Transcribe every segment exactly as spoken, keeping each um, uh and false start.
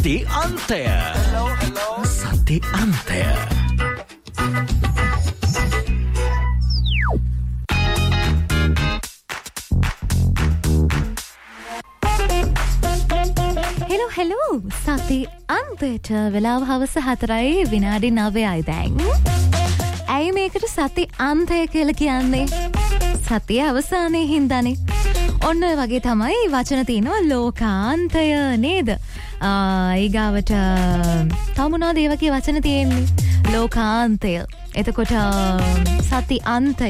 සති අන්තය. සති අන්තය. Hello hello සති අන්තයට වෙලාව හවස හතරයි විනාඩි නවයයි දැන්. ඇයි මේකට සති අන්තය කියලා කියන්නේ? සතිය අවසානයේ හින්දානේ. ඔන්න ඔය වගේ තමයි වචන තියෙනවා ලෝකාන්තය නේද? ඊගාවට තව මොනවද ඒ වගේ වචන තියෙන්නේ? ලෝකාන්තය. එතකොට සති අන්තය.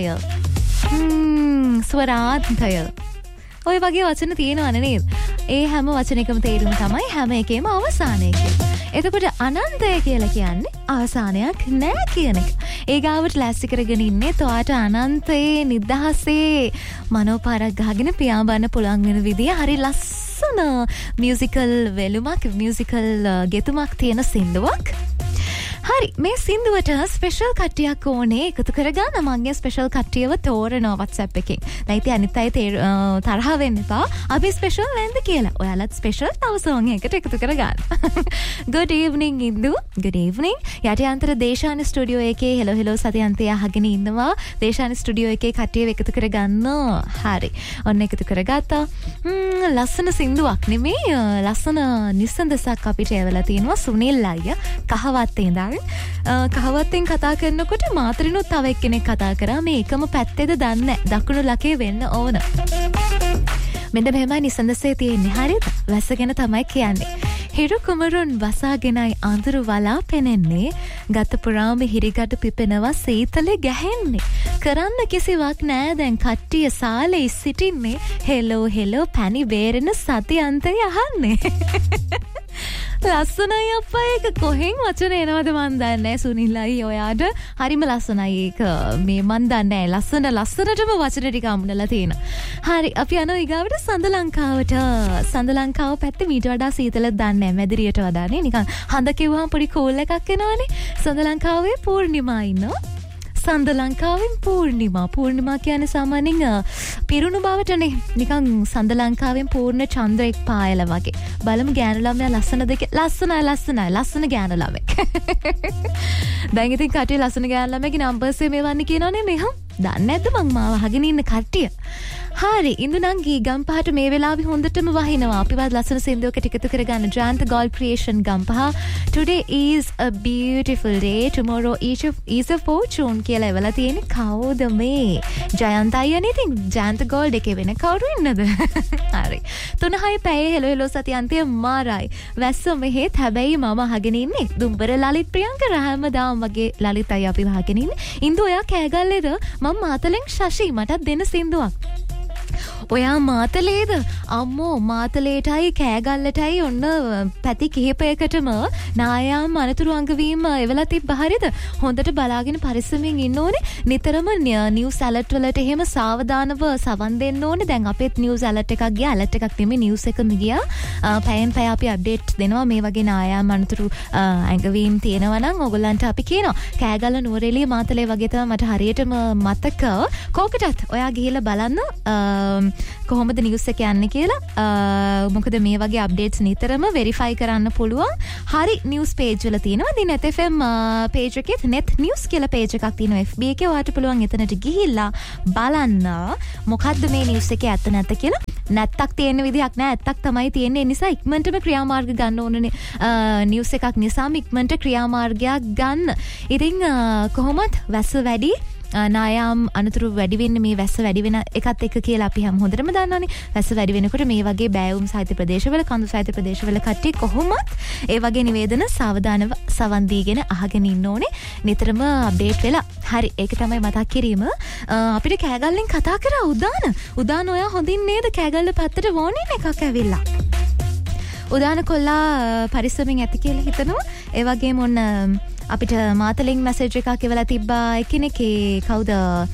හ්ම් ස්වරාන්තය. ඔය වගේ වචන තියෙනවනේ නේද? ඒ හැම වචනයකම තේරුම තමයි හැම එකේම අවසානය කියන්නේ. එතකොට අනන්තය කියලා කියන්නේ අවසානයක් නෑ කියන එක. ඒ ගාවට ලෑස්ති කරගෙන ඉන්නේ තෝට අනන්තයේ නිදහසේ මනෝපාරක් ගහගෙන පියාඹන්න පුළුවන් වෙන විදිය හරි ලස්සන මියුසිකල් වෙලුමක් මියුසිකල් ගෙතුමක් තියෙන සින්දුවක්. හරි මේ සින්දුවට ස්පෙෂල් කට්ටියක් ඕනේ එකතු කරගන්න. මගේ ස්පෙෂල් කට්ටියව තෝරනවා WhatsApp එකෙන්. නැත්නම් අනිත් අය තරහ වෙන්න එපා. අපි ස්පෙෂල් නැන්ද කියලා. ඔයාලත් ස්පෙෂල් තව සෝන් එකකට එකතු කරගන්න. Good evening Indu. Good evening. යටිඅන්තර දේශාන studio එකේ හෙලෝ හෙලෝ සතියන්තය අහගෙන ඉන්නවා. දේශාන ස්ටුඩියෝ එකේ කට්ටියව එකතු කරගන්න. හරි. ඔන්න එකතු කරගත්තා. හ්ම් ලස්සන සින්දුවක් නෙමෙයි. ලස්සන නිසඳසක් අපිට එවලා තියෙනවා සුනිල් අයියා. කහවත්තේ ඉඳන් කහවත්තෙන් කතා කරනකොට මාතරිනුත් තව එක්කෙනෙක් කතා කරා මේ එකම පැත්තේද දන්නේ නැහැ දකුණු ලකේ වෙන්න ඕන. මෙන්න මෙහෙමයි නිසඳසේ තියෙන්නේ. හරිද? වැස්සගෙන තමයි කියන්නේ. හිරු කුමරුන් වසාගෙනයි අඳුරු වලා පෙනෙන්නේ. ගත පුරාම හිරිගඩ පිපෙනවා සීතලේ ගැහෙන්නේ. කරන්න කිසිවක් නෑ දැන් කට්ටිය සාලේ සිටින්නේ. හෙලෝ හෙලෝ පැණි බේරෙන සති අන්තය අහන්නේ. ලස්සනයි අප්පා ඒක කොහෙන් වචන එනවද මන් දන්නේ නැහැ සුනිල් අයියා ඔයාට හරිම ලස්සනයි ඒක මේ මන් දන්නේ නැහැ ලස්සන ලස්සනටම වචන ටික අමුණලා තියෙනවා. හරි අපි යනවා ඊගාවට සඳ ලංකාවට. සඳ ලංකාව පැත්තේ මීට වඩා සීතලක් දන්නේ නැහැ මැදිරියට වඩා නේ නිකන් හඳ කිව්වහම පොඩි කූල් එකක් එනවනේ. සඳ ලංකාවේ පූර්ණිමා ඉන්නවා. සඳ ලංකාවෙන් පූර්ණිමා පූර්ණිමා කියන්නේ සාමාන්‍යයෙන් පිරුණු බවටනේ නිකන් සඳ ලංකාවෙන් පූර්ණ චන්ද්‍රෙක් පායලා වගේ. බලමු ගෑනු ළමයා ලස්සනද කියලා. ලස්සනයි ලස්සනයි ලස්සන ගෑනු ළමෙක්. දැන් ඉතින් කටේ ලස්සන ගෑනු ළමයාගේ නම්බර්ස් මේ වන්නේ කියනවනේ මෙහම්. දන්නේ නැද්ද මං මාව අහගෙන ඉන්න කට්ටිය. හරි ඉඳු නම් ගී ගම්පහට මේ වෙලාවේ හොඳටම වහිනවා. අපිවත් ලස්සන සින්දුවකට එකතු කරගන්න. Jayantha gold creation Gampaha. Today is a beautiful day. Tomorrow is a, is a fortune කියලා එවලා තියෙන්නේ කවුද මේ? ජයන්ත අයියනේ ඉතින් ජයන්ත ගෝල්ඩ් එකේ වෙන කවුරු ඉන්නද? හරි. තුන හය පැයේ හෙලෝ හෙලෝ සතියන්තය මාරයි. වැස්ස මෙහෙත් හැබැයි මම අහගෙන ඉන්නේ. දුම්බර ලලිත් ප්‍රියංක රහමදාම් වගේ ලලිත් අයියා අපි අහගෙන ඉන්නේ. ඉන්දු ඔයා කෑගල්ලේද? මම මාතලෙන් ශෂි මටත් දෙන්න සින්දුවක්. ඔයා මාතලේද? අම්මෝ මාතලේටයි කෑගල්ලටයි ඔන්න පැති කිහිපයකටම නායාම් අනතුරු අංගවීම එවලා තිබ්බ හරිද? හොඳට බලාගෙන පරිස්සමින් ඉන්න ඕනේ. නිතරම නිවුස් ඇලර්ට් වලට එහෙම සාවධානව සවන් දෙන්න ඕනේ. දැන් අපේත් නිවුස් ඇලර්ට් එකක් ගියා. ඇලර්ට් එකක් නෙමෙයි නිවුස් එකම ගියා. පැයෙන් පැය අපි අප්ඩේට් දෙනවා මේ වගේ නායාම් අනතුරු අංගවීම් තියෙනවා නම් ඔයගොල්ලන්ට අපි කියනවා. කෑගල්ල නුවරඑළිය මාතලේ වගේ තමයි මට හරියටම මතක. කෝකටත් ඔයා ගිහිල්ලා බලන්න කොහොමද නිවුස් එක යන්නේ කියලා. මොකද මේ වගේ අප්ඩේට්ස් නිතරම වෙරිෆයි කරන්න පුළුවන්. හරි නිවුස් පේජ් වල තියෙනවා. දී net F M පේජ් එකේ net news කියලා පේජ් එකක් තියෙනවා F B එකේ. ඔයාට පුළුවන් එතනට ගිහිල්ලා බලන්න මොකද්ද මේ නිවුස් එකේ ඇත්ත නැත්ත කියලා. නැත්තක් තියෙන විදිහක් නෑ. ඇත්තක් තමයි තියෙන්නේ. ඒ නිසා ඉක්මනටම ක්‍රියාමාර්ග ගන්න ඕනේ. නිවුස් එකක් නිසාම ඉක්මනට ක්‍රියාමාර්ගයක් ගන්න. ඉතින් කොහොමත් වැස්ස වැඩි නායාම් අනතුරු වැඩි වෙන්නේ මේ වැස්ස වැඩි වෙන එකත් එක්ක කියලා අපි හැම හොඳටම දන්නවනේ. වැස්ස වැඩි වෙනකොට මේ වගේ බෑවුම් සහිත ප්‍රදේශවල කඳු සහිත ප්‍රදේශවල කට්ටිය කොහොමත් ඒ වගේ නිවේදන සාවධානව සවන් දීගෙන අහගෙන ඉන්න ඕනේ. නිතරම අප්ඩේට් වෙලා. හරි ඒක තමයි මතක් කිරීම. අපිට කෑගල්ලෙන් කතා කරා උදාන. උදාන ඔයා හොඳින් නේද කෑගල්ල පැත්තට වෝනින් එකක් ඇවිල්ලා. උදාන කොල්ලා පරිස්සමින් ඇති කියලා හිතනවා. ඒ වගේම ඔන්න අපිට මාතලින් මැසේජ් එකක් එවලා තිබ්බා එකිනෙකේ කවුද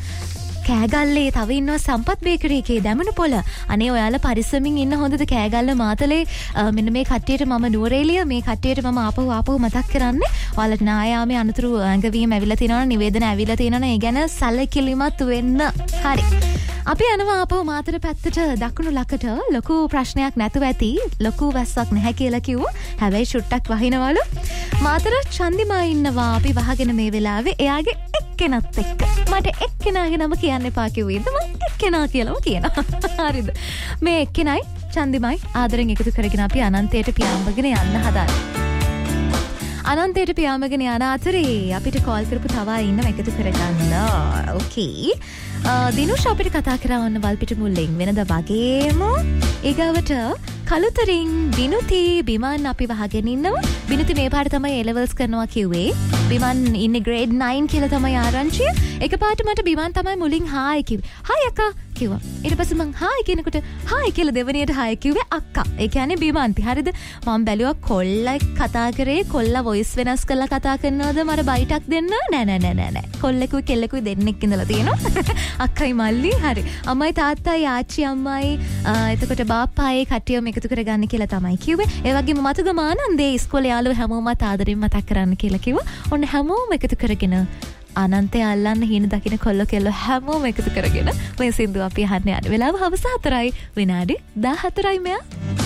කෑගල්ලේ තව ඉන්නවා සම්පත් බේකරි එකේ දැමුණු පොළ. අනේ ඔයාලා පරිස්සමින් ඉන්න හොඳද කෑගල්ල මාතලේ මෙන්න මේ කට්ටියට මම නුවරඑළිය මේ කට්ටියට මම ආපහු ආපහු මතක් කරන්නේ. ඔයාලට නායාමේ අනතුරු ඇඟවීම ඇවිල්ලා තියෙනවා නිවේදන ඇවිල්ලා තියෙනවා. ඒ ගැන සැලකිලිමත් වෙන්න. හරි. අපි යනවා ආපහු මාතර පැත්තට දකුණු ලකට ලොකු ප්‍රශ්නයක් නැතුව ඇති ලොකු වැස්සක් නැහැ කියලා කිව්වා. හැබැයි ෂුට්ටක් වහිනවලු. මාතර චන්දිමා ඉන්නවා අපි වහගෙන මේ වෙලාවේ එයාගේ එක්කෙනත් එක්ක. මට එක්කෙනාගේ නම කියන්න එපා කිව්වේද මම එක්කෙනා කියලාම කියනවා. හරිද? මේ එක්කෙනයි චන්දිමයි ආදරෙන් එකතු කරගෙන අපි අනන්තයට පියාඹගෙන යන්න හදාන්නේ. අනන්තයට පියාඹගෙන යන අතරේ අපිට කෝල් කරපු තව අය ඉන්නව එකතු කරගන්න. ඕකේ. දිනුෂ් අපිට කතා කරවන්න වල්පිට මුල්ලෙන් වෙනද වගේම ඊගවට කලුතරින් විනුති බිමන් අපි වහගෙන ඉන්නවා. විනුති මේ පාට තමයි A levels කරනවා කිව්වේ. බිමන් ඉන්නේ grade nine කියලා තමයි ආරංචිය. එකපාරට මට බිමන් තමයි මුලින් හායි කිව්වේ. හායි අක්කා කිව්වා. ඊට පස්සේ මං හායි කියනකොට හායි කියලා දෙවනියට හායි කිව්වේ අක්කා. ඒ කියන්නේ බිමන්ති. හරිද? මම බැලුවා කොල්ලා කතා කරේ කොල්ලා voice වෙනස් කරලා කතා කරනවද මට බයිටක් දෙන්න? නෑ නෑ නෑ නෑ නෑ. කොල්ලෙකුයි කෙල්ලෙකුයි දෙන්නෙක් ඉඳලා තියෙනවා. අක්කයි මල්ලි හරි. අම්මයි තාත්තයි ආච්චි අම්මයි එතකොට බාප්පායි කට්ටියම එකතු කරගන්න කියලා තමයි කිව්වේ. ඒ වගේම මතකද ආනන්දේ ඉස්කෝලේ යාළුවෝ හැමෝමත් ආදරෙන් මතක් කරන්න කියලා කිව්වා. ඔන්න හැමෝම එකතු කරගෙන අනන්තය අල්ලන්න හින දකින කොල්ල කෙල්ල හැමෝම එකතු කරගෙන මේ සින්දුව අපි අහන්න යන වෙලාව හවස හතරයි විනාඩි දාහතරයි මෙයා.